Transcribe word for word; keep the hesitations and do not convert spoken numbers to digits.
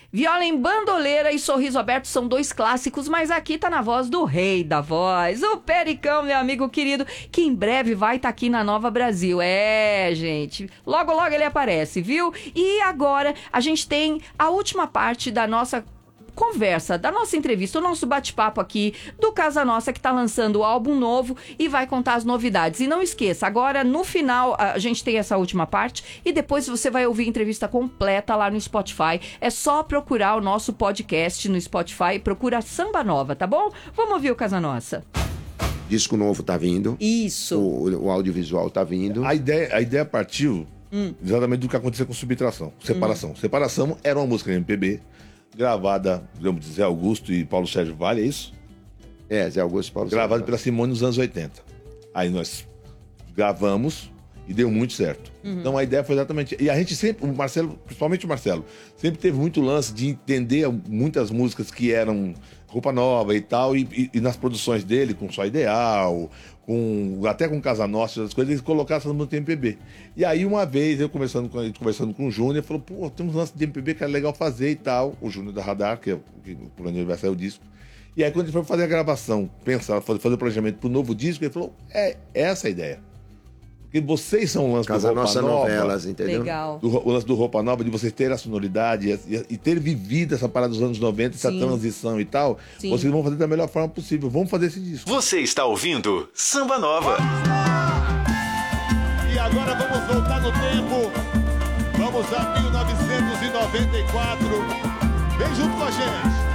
Viola em Bandoleira e Sorriso Aberto são dois clássicos, mas aqui tá na voz do rei da voz, o Pericão, meu amigo querido, que em breve vai estar tá aqui na Nova Brasil. É, gente, logo logo ele aparece, viu? E agora a gente tem a última parte da nossa conversa, da nossa entrevista, o nosso bate-papo aqui do Casa Nossa, que tá lançando o álbum novo e vai contar as novidades. E não esqueça, agora no final a gente tem essa última parte e depois você vai ouvir a entrevista completa lá no Spotify. É só procurar o nosso podcast no Spotify, procura Samba Nova, tá bom? Vamos ouvir o Casa Nossa. Disco novo tá vindo. Isso. O, o audiovisual tá vindo. A ideia, a ideia partiu hum. exatamente do que aconteceu com Subtração, Separação. Hum. Separação era uma música de M P B, gravada, digamos, de Zé Augusto e Paulo Sérgio Vale, é isso? É, Zé Augusto e Paulo Sérgio Gravada pela Simone nos anos oitenta. Aí nós gravamos e deu muito certo. Uhum. Então a ideia foi exatamente... E a gente sempre, o Marcelo, principalmente o Marcelo, sempre teve muito lance de entender muitas músicas que eram roupa nova e tal, e, e, e nas produções dele, com Só Ideal, com, até com Casa Nossa, as coisas, eles colocaram essas músicas de M P B. E aí uma vez, eu conversando com, conversando com o Júnior, ele falou, pô, tem uns lances de M P B que é legal fazer e tal. O Júnior da Radar, que é que, por onde ele vai sair o disco. E aí quando ele foi fazer a gravação, pensar, fazer, fazer o planejamento pro novo disco, ele falou, é essa a ideia. Porque vocês são o lance Casa do Roupa Nossa Nova, Novelas, entendeu? Legal. Do, o lance do Roupa Nova, de vocês terem a sonoridade e, e ter vivido essa parada dos anos noventa, essa Sim. transição e tal, Sim. vocês vão fazer da melhor forma possível. Vamos fazer esse disco. Você está ouvindo Samba Nova. E agora vamos voltar no tempo. Vamos a mil novecentos e noventa e quatro. Vem junto com a gente.